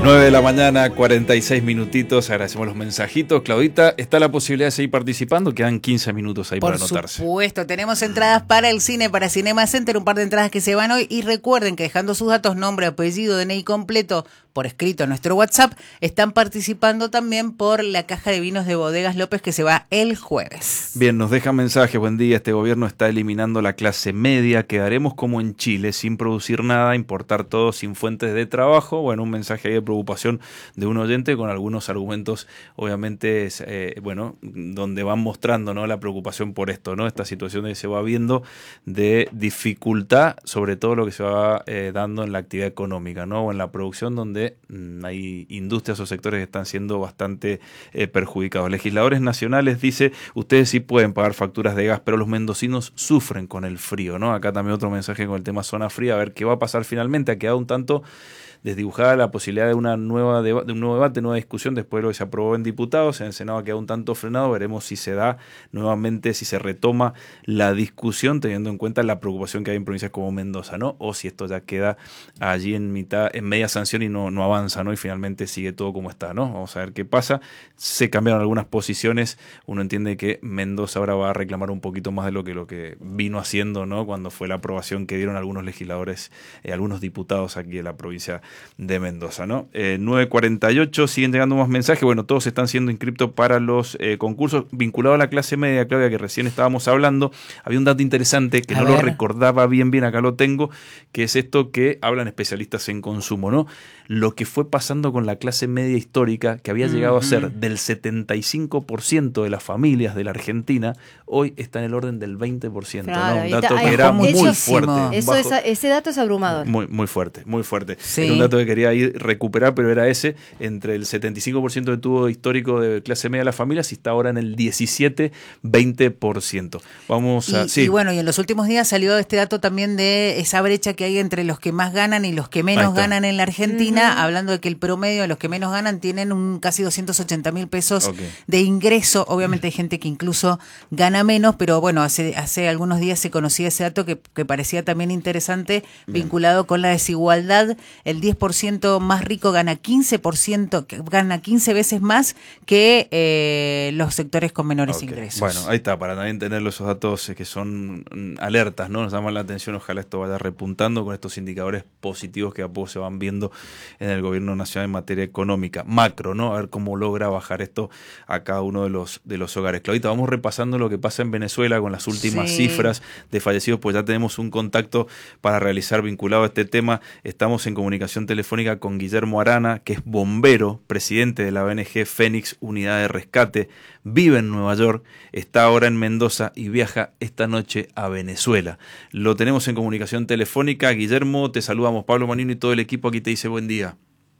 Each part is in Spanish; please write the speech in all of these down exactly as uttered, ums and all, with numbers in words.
nueve de la mañana, cuarenta y seis minutitos. Agradecemos los mensajitos. Claudita, está la posibilidad de seguir participando. Quedan quince minutos ahí Por para anotarse. Por supuesto, tenemos entradas para el cine, para Cinema Center, un par de entradas que se van hoy. Y recuerden que dejando sus datos, nombre, apellido, D N I completo, por escrito en nuestro WhatsApp, están participando también por la caja de vinos de Bodegas López que se va el jueves. Bien, nos dejan mensajes. Buen día, este gobierno está eliminando la clase media. Quedaremos como en Chile, sin producir nada, importar todo, sin fuentes de trabajo. Bueno, un mensaje ahí de preocupación de un oyente con algunos argumentos, obviamente, eh, bueno, donde van mostrando, ¿no?, la preocupación por esto, ¿no? Esta situación que se va viendo de dificultad, sobre todo lo que se va eh, dando en la actividad económica, ¿no?, o en la producción, donde mmm, hay industrias o sectores que están siendo bastante eh, perjudicados. Legisladores nacionales, dice, ustedes sí pueden pagar facturas de gas, pero los mendocinos sufren con el frío, ¿no? Acá también otro mensaje con el tema zona fría, a ver qué va a pasar finalmente. Ha quedado un tanto desdibujada la posibilidad de una nueva deba- de un nuevo debate, nueva discusión después de lo que se aprobó en diputados. En el Senado ha quedado un tanto frenado. Veremos si se da nuevamente, si se retoma la discusión, teniendo en cuenta la preocupación que hay en provincias como Mendoza, ¿no? O si esto ya queda allí en mitad, en media sanción y no, no avanza, ¿no? Y finalmente sigue todo como está, ¿no? Vamos a ver qué pasa. Se cambiaron algunas posiciones. Uno entiende que Mendoza ahora va a reclamar un poquito más de lo que, lo que vino haciendo, ¿no?, cuando fue la aprobación que dieron algunos legisladores, eh, algunos diputados aquí de la provincia de Mendoza, ¿no? Eh, nueve cuarenta y ocho, siguen llegando más mensajes. Bueno, todos están siendo inscriptos para los eh, concursos vinculados a la clase media, Claudia, que recién estábamos hablando. Había un dato interesante que A no ver. lo recordaba bien, bien, acá lo tengo, que es esto que hablan especialistas en consumo, ¿no? Lo que fue pasando con la clase media histórica, que había llegado uh-huh. a ser del setenta y cinco por ciento de las familias de la Argentina, hoy está en el orden del veinte por ciento, claro, ¿no? Un dato que era muy fuerte. Eso es, ese dato es abrumador. Muy, muy fuerte, muy fuerte. Sí. Era un dato que quería ir recuperar, pero era ese, entre el setenta y cinco por ciento que tuvo histórico de clase media de las familias y está ahora en el diecisiete, veinte por ciento. Vamos a... Y, sí. y bueno, y en los últimos días salió este dato también de esa brecha que hay entre los que más ganan y los que menos ganan en la Argentina, uh-huh. hablando de que el promedio de los que menos ganan tienen un casi doscientos ochenta mil pesos okay. de ingreso. Obviamente hay gente que incluso gana menos, pero bueno, hace, hace algunos días se conocía ese dato que, que parecía también interesante, bien, vinculado con la desigualdad. El diez por ciento más rico gana quince por ciento, gana quince veces más que eh, los sectores con menores okay. ingresos. Bueno, ahí está, para también tener esos datos que son alertas, ¿no? Nos llaman la atención, ojalá esto vaya repuntando con estos indicadores positivos que a poco se van viendo en el gobierno nacional en materia económica, macro, ¿no? A ver cómo logra bajar esto a cada uno de los, de los hogares. Claudita, vamos repasando lo que pasa en Venezuela con las últimas sí. cifras de fallecidos, pues ya tenemos un contacto para realizar vinculado a este tema. Estamos en comunicación telefónica con Guillermo Arana, que es bombero, presidente de la O N G Fénix Unidad de Rescate, vive en Nueva York, está ahora en Mendoza y viaja esta noche a Venezuela. Lo tenemos en comunicación telefónica. Guillermo, te saludamos. Pablo Manino y todo el equipo aquí te dice buen día.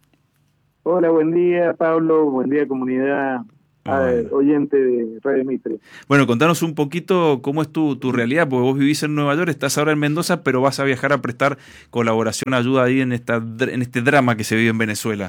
Hola, buen día, Pablo, buen día, comunidad eh, oyente de Radio Mitre. Bueno, contanos un poquito cómo es tu, tu realidad, porque vos vivís en Nueva York, estás ahora en Mendoza, pero vas a viajar a prestar colaboración, ayuda ahí en, esta, en este drama que se vive en Venezuela.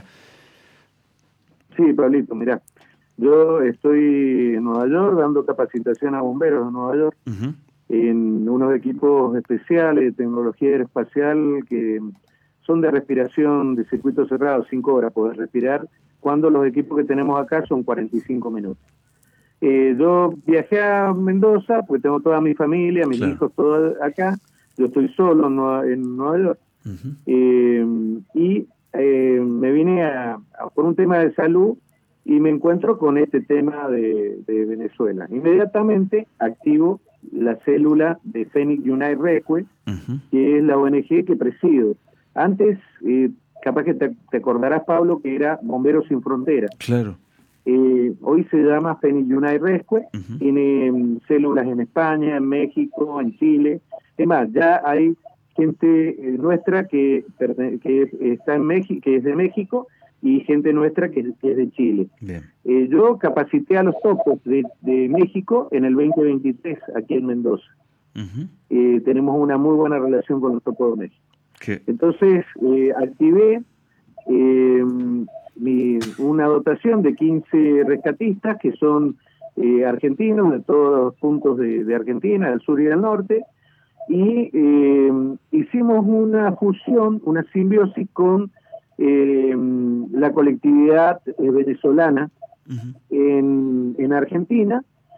Sí, Pablito, mirá, yo estoy en Nueva York dando capacitación a bomberos de Nueva York, uh-huh. en unos equipos especiales de tecnología aeroespacial que son de respiración de circuito cerrado, cinco horas poder respirar, cuando los equipos que tenemos acá son cuarenta y cinco minutos. Eh, yo viajé a Mendoza, porque tengo toda mi familia, mis claro. hijos, todos acá. Yo estoy solo en Nueva, en Nueva York. Uh-huh. Eh, y eh, me vine a, a, por un tema de salud y me encuentro con este tema de, de Venezuela. Inmediatamente activo la célula de Fénix Unidad Rescue, uh-huh. que es la O N G que presido. Antes, eh, capaz que te, te acordarás, Pablo, que era Bomberos Sin Fronteras. Claro. Eh, hoy se llama Fénix Unidad Rescue, uh-huh. tiene um, células en España, en México, en Chile. Es más, ya hay gente eh, nuestra que, que está en México, que es de México, y gente nuestra que, que es de Chile. Eh, yo capacité a los topos de, de México en el veinte veintitrés, aquí en Mendoza. Uh-huh. Eh, tenemos una muy buena relación con los topos de México. ¿Qué? Entonces, eh, activé eh, mi, una dotación de quince rescatistas que son eh, argentinos de todos los puntos de, de Argentina, del sur y del norte, y eh, hicimos una fusión, una simbiosis con eh, la colectividad eh, venezolana uh-huh. en, en Argentina.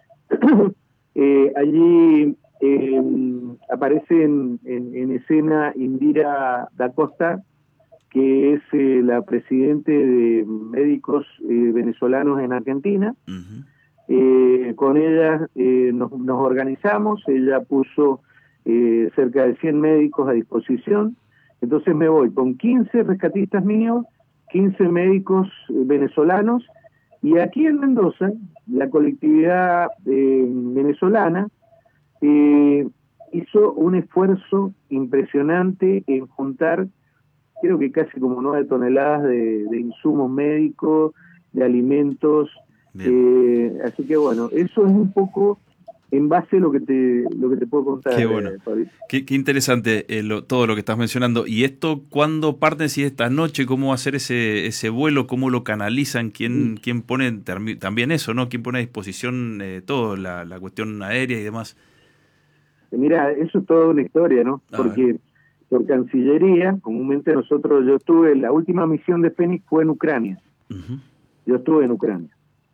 eh, allí eh, aparece en, en, en escena Indira da Costa, que es eh, la presidente de médicos eh, venezolanos en Argentina. Uh-huh. Eh, con ella eh, nos, nos organizamos, ella puso eh, cerca de cien médicos a disposición, entonces me voy con quince rescatistas míos, quince médicos eh, venezolanos, y aquí en Mendoza, la colectividad eh, venezolana eh, hizo un esfuerzo impresionante en juntar, creo que casi como nueve toneladas de, de insumos médicos, de alimentos. Eh, así que bueno, eso es un poco en base a lo que te lo que te puedo contar. Qué bueno, eh, qué, qué interesante eh, lo, todo lo que estás mencionando. ¿Y esto cuándo parten? Si esta noche, ¿cómo va a ser ese ese vuelo? ¿Cómo lo canalizan? ¿Quién, sí. quién pone termi- también eso, no? ¿Quién pone a disposición eh, todo, la, la cuestión aérea y demás? Mira, eso es toda una historia, ¿no? A Porque ver. por Cancillería, comúnmente nosotros, yo estuve, la última misión de Fénix fue en Ucrania. Uh-huh. Yo estuve en Ucrania.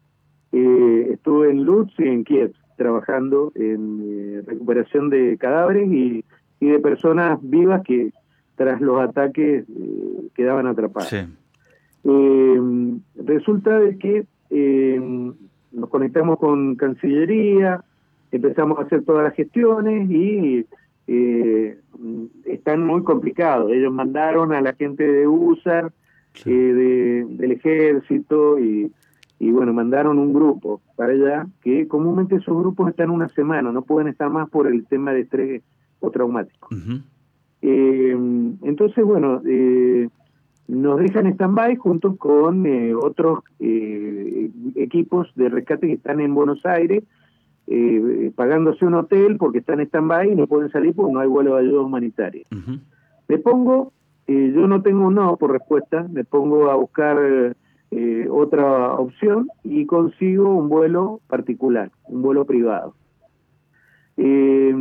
Eh, estuve en Lutsk y en Kiev trabajando en eh, recuperación de cadáveres y, y de personas vivas que tras los ataques eh, quedaban atrapadas. Sí. Eh, resulta de que eh, nos conectamos con Cancillería, empezamos a hacer todas las gestiones y eh, están muy complicados. Ellos mandaron a la gente de U S A R, sí. eh, de, del ejército y Y bueno, mandaron un grupo para allá, que comúnmente esos grupos están una semana, no pueden estar más por el tema de estrés postraumático. Uh-huh. Eh, entonces, bueno, eh, nos dejan en stand-by junto con eh, otros eh, equipos de rescate que están en Buenos Aires, eh, pagándose un hotel porque están en stand-by y no pueden salir porque no hay vuelo de ayuda humanitaria. Uh-huh. Me pongo, eh, yo no tengo un no por respuesta, me pongo a buscar... Eh, Eh, otra opción y consigo un vuelo particular, un vuelo privado. Eh,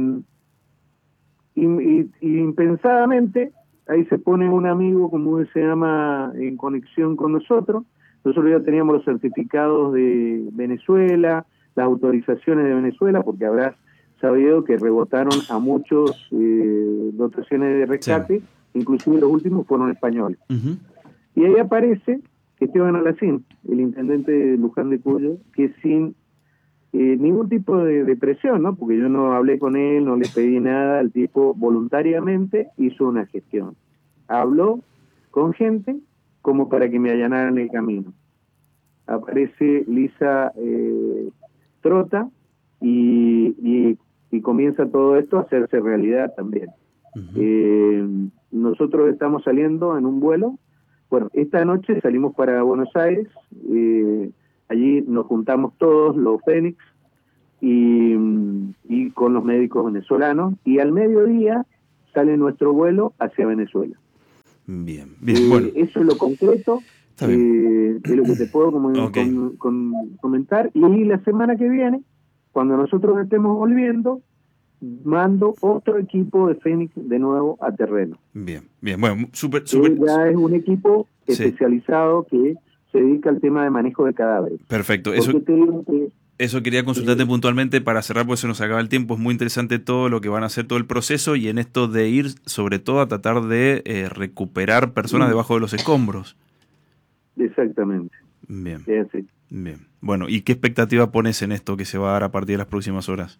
y, y, y impensadamente, ahí se pone un amigo, como se llama, en conexión con nosotros. Nosotros ya teníamos los certificados de Venezuela, las autorizaciones de Venezuela, porque habrás sabido que rebotaron a muchos eh, dotaciones de rescate, sí. Inclusive los últimos fueron españoles. Uh-huh. Y ahí aparece Esteban Alacín, el intendente de Luján de Cuyo, que sin eh, ningún tipo de, de presión, ¿no? Porque yo no hablé con él, no le pedí nada, el tipo voluntariamente hizo una gestión. Habló con gente como para que me allanaran el camino. Aparece Lisa eh, Trota y, y, y comienza todo esto a hacerse realidad también. Uh-huh. Eh, nosotros estamos saliendo en un vuelo. Bueno, esta noche salimos para Buenos Aires, eh, allí nos juntamos todos los Fénix y, y con los médicos venezolanos, y al mediodía sale nuestro vuelo hacia Venezuela. Bien, bien, eh, bueno. Eso es lo concreto eh, de lo que te puedo com- okay. com- com- comentar, y la semana que viene, cuando nosotros estemos volviendo, mando otro equipo de Fénix de nuevo a terreno. Bien, bien, bueno, súper, súper. Ya es un equipo sí. especializado que se dedica al tema de manejo de cadáveres. Perfecto, eso, te digo que, eso quería consultarte eh, puntualmente para cerrar, porque se nos acaba el tiempo. Es muy interesante todo lo que van a hacer, todo el proceso, y en esto de ir sobre todo a tratar de eh, recuperar personas sí. debajo de los escombros. Exactamente. Bien, es así. Bien, bueno, ¿y qué expectativa pones en esto que se va a dar a partir de las próximas horas?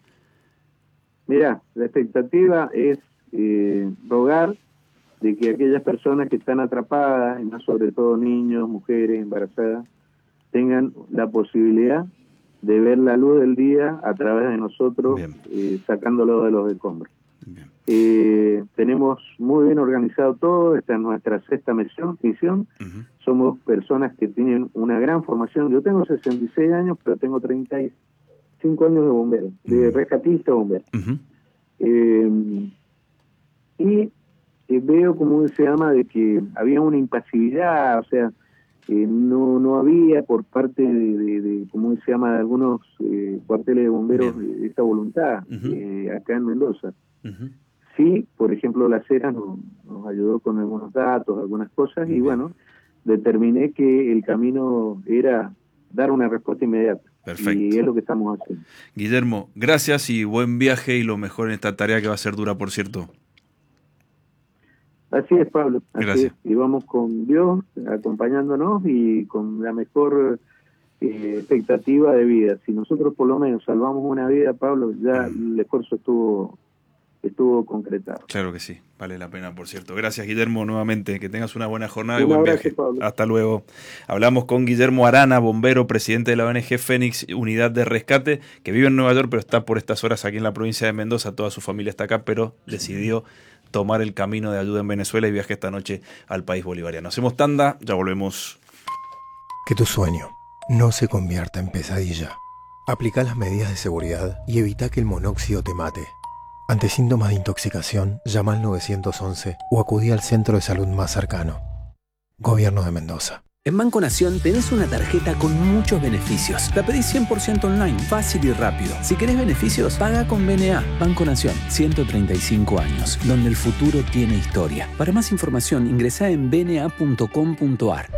Mira, la expectativa es eh, rogar de que aquellas personas que están atrapadas, y más sobre todo niños, mujeres, embarazadas, tengan la posibilidad de ver la luz del día a través de nosotros, eh, sacándolo de los escombros. Eh, tenemos muy bien organizado todo, esta es nuestra sexta misión, misión. Uh-huh. Somos personas que tienen una gran formación. Yo tengo sesenta y seis años, pero tengo treinta y cinco años de bombero, de uh-huh. rescatista bombero. Uh-huh. Eh, y eh, veo, como se llama, de que había una impasividad, o sea, eh, no no había por parte de, de, de como se llama, de algunos eh, cuarteles de bomberos de esa voluntad uh-huh. eh, acá en Mendoza. Uh-huh. Sí, por ejemplo, la Cera nos, nos ayudó con algunos datos, algunas cosas, y bueno, determiné que el camino era dar una respuesta inmediata. Perfecto. Y es lo que estamos haciendo. Guillermo, gracias y buen viaje y lo mejor en esta tarea que va a ser dura, por cierto. Así es, Pablo. Así Gracias. Es. Y vamos con Dios acompañándonos y con la mejor eh, expectativa de vida. Si nosotros por lo menos salvamos una vida, Pablo, ya el esfuerzo estuvo estuvo concretado. Claro que sí, vale la pena, por cierto. Gracias, Guillermo, nuevamente. Que tengas una buena jornada y Un buen abrazo, viaje. Pablo. Hasta luego. Hablamos con Guillermo Arana, bombero, presidente de la O N G Fénix, Unidad de Rescate, que vive en Nueva York, pero está por estas horas aquí en la provincia de Mendoza. Toda su familia está acá, pero decidió tomar el camino de ayuda en Venezuela y viaje esta noche al país bolivariano. Hacemos tanda, ya volvemos. Que tu sueño no se convierta en pesadilla. Aplica las medidas de seguridad y evita que el monóxido te mate. Ante síntomas de intoxicación, llama al nueve once o acudí al centro de salud más cercano. Gobierno de Mendoza. En Banco Nación tenés una tarjeta con muchos beneficios. La pedís cien por ciento online, fácil y rápido. Si querés beneficios, paga con B N A. Banco Nación, ciento treinta y cinco años, donde el futuro tiene historia. Para más información, ingresá en b n a punto com punto a r.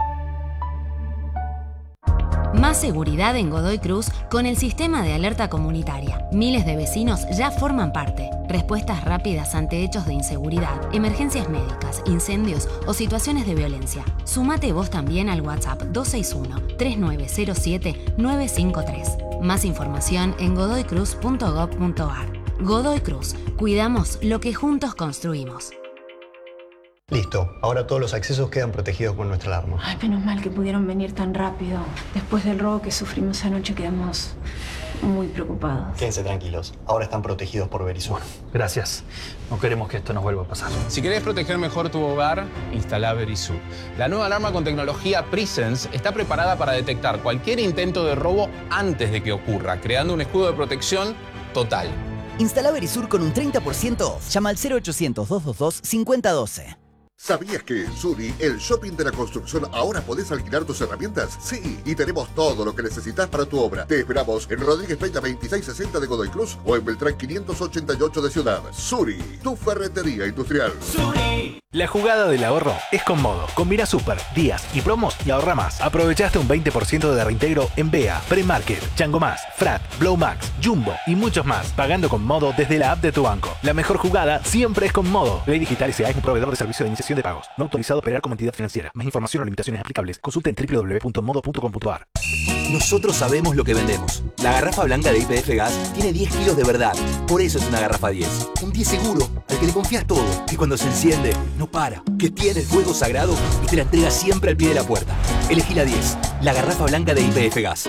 Más seguridad en Godoy Cruz con el sistema de alerta comunitaria. Miles de vecinos ya forman parte. Respuestas rápidas ante hechos de inseguridad, emergencias médicas, incendios o situaciones de violencia. Sumate vos también al WhatsApp dos seis uno, tres nueve cero siete, nueve cinco tres. Más información en godoy cruz punto gob punto a r. Godoy Cruz. Cuidamos lo que juntos construimos. Listo, ahora todos los accesos quedan protegidos con nuestra alarma. Ay, menos mal que pudieron venir tan rápido. Después del robo que sufrimos anoche quedamos muy preocupados. Quédense tranquilos, ahora están protegidos por Verisur. Gracias. No queremos que esto nos vuelva a pasar. Si querés proteger mejor tu hogar, instala Verisur. La nueva alarma con tecnología Presence está preparada para detectar cualquier intento de robo antes de que ocurra, creando un escudo de protección total. Instala Verisur con un treinta por ciento off. Llama al cero ochocientos, doscientos veintidós, cincuenta doce. ¿Sabías que en Suri, el shopping de la construcción, ahora podés alquilar tus herramientas? Sí, y tenemos todo lo que necesitas para tu obra. Te esperamos en Rodríguez Peña veintiséis sesenta de Godoy Cruz o en Beltrán quinientos ochenta y ocho de Ciudad. Suri, tu ferretería industrial. Suri. La jugada del ahorro es con Modo. Combina super, días y promos y ahorra más. Aprovechaste un veinte por ciento de reintegro en Bea, Premarket, Chango Más, Frat, Blow Max, Jumbo y muchos más. Pagando con Modo desde la app de tu banco. La mejor jugada siempre es con Modo. Ley Digital S A es un proveedor de servicio de iniciación de pagos. No autorizado a operar como entidad financiera. Más información o limitaciones aplicables. Consulta en doble u doble u doble u punto modo punto com punto a r. Nosotros sabemos lo que vendemos. La garrafa blanca de I P F Gas tiene diez kilos de verdad. Por eso es una garrafa diez. Un diez seguro, al que le confías todo. Que cuando se enciende, no para. Que tiene el fuego sagrado y te la entrega siempre al pie de la puerta. Elegí la diez. La garrafa blanca de I P F Gas.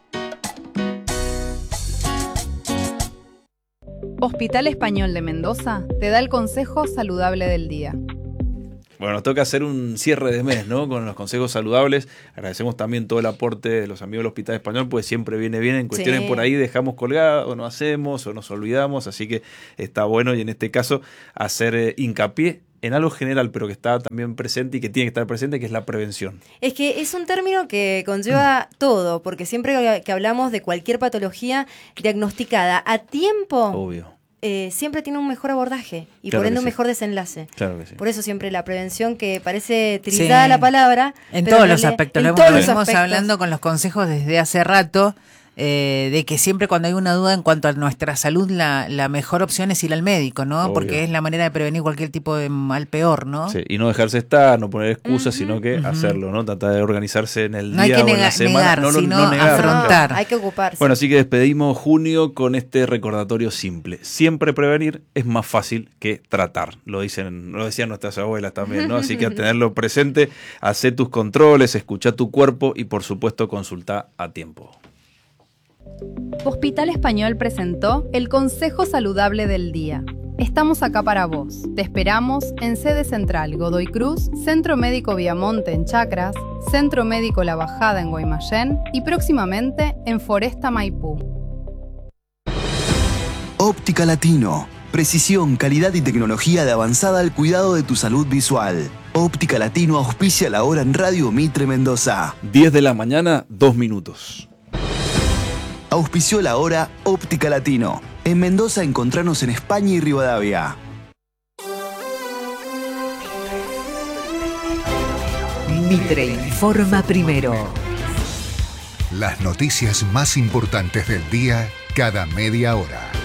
Hospital Español de Mendoza te da el consejo saludable del día. Bueno, nos toca hacer un cierre de mes, ¿no? Con los consejos saludables. Agradecemos también todo el aporte de los amigos del Hospital Español, pues siempre viene bien. En cuestiones sí. Por ahí dejamos colgado, o no hacemos, o nos olvidamos. Así que está bueno, y en este caso, hacer eh, hincapié en algo general, pero que está también presente y que tiene que estar presente, que es la prevención. Es que es un término que conlleva mm. todo, porque siempre que hablamos de cualquier patología diagnosticada a tiempo, obvio. Eh, siempre tiene un mejor abordaje y claro por ende un sí. mejor desenlace. Claro que sí. Por eso siempre la prevención, que parece trillada sí. la palabra. En pero todos los le, aspectos. En lo todos hemos, los venimos aspectos. hablando con los consejos desde hace rato. Eh, de que siempre cuando hay una duda en cuanto a nuestra salud, la, la mejor opción es ir al médico, ¿no? Obvio. Porque es la manera de prevenir cualquier tipo de mal peor, ¿no? Sí, y no dejarse estar, no poner excusas, uh-huh. sino que uh-huh. hacerlo, ¿no? Tratar de organizarse en el no día hay que o nega- en la semana. Negar, no, no, sino no negar, afrontar. No, hay que ocuparse. Bueno, así que despedimos junio con este recordatorio simple. Siempre prevenir es más fácil que tratar. Lo dicen, lo decían nuestras abuelas también, ¿no? Así que a tenerlo presente, hacé tus controles, escuchá tu cuerpo y por supuesto consultá a tiempo. Hospital Español presentó el Consejo Saludable del Día. Estamos acá para vos. Te esperamos en sede central Godoy Cruz, Centro Médico Viamonte en Chacras, Centro Médico La Bajada en Guaymallén y próximamente en Foresta Maipú. Óptica Latino. Precisión, calidad y tecnología de avanzada al cuidado de tu salud visual. Óptica Latino auspicia la hora en Radio Mitre Mendoza. diez de la mañana, dos minutos. Auspició la hora Óptica Latino. En Mendoza encontranos en España y Rivadavia. Mitre informa primero. Las noticias más importantes del día cada media hora.